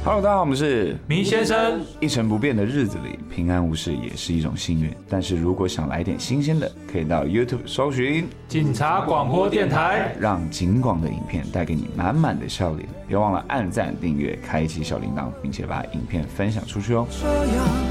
Hello， 大家好，我们是迷先生。 一成不变的日子里，平安无事也是一种幸运。但是如果想来点新鲜的，可以到 YouTube 搜寻警察广播电台， 让警广的影片带给你满满的笑脸。别忘了按赞、订阅、开启小铃铛，并且把影片分享出去哦。